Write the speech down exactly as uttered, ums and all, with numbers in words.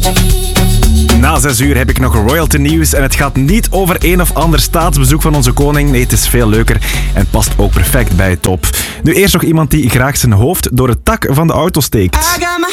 Na zes uur heb ik nog royalty nieuws en het gaat niet over een of ander staatsbezoek van onze koning. Nee, het is veel leuker en past ook perfect bij het top. Nu eerst nog iemand die graag zijn hoofd door het dak van de auto steekt. I got my